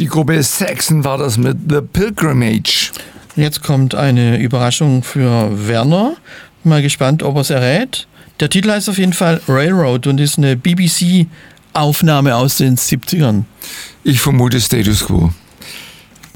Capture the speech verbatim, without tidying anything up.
Die Gruppe Saxon war das mit The Pilgrimage. Jetzt kommt eine Überraschung für Werner. Mal gespannt, ob er es errät. Der Titel heißt auf jeden Fall Railroad und ist eine B B C-Aufnahme aus den siebzigern. Ich vermute Status Quo.